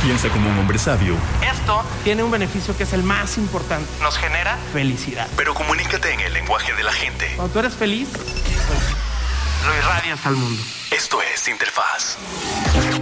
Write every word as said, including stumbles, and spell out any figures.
Piensa como un hombre sabio. Esto tiene un beneficio que es el más importante. Nos genera felicidad. Pero comunícate en el lenguaje de la gente. Cuando tú eres feliz, pues lo irradias al mundo. Esto es Interfaz.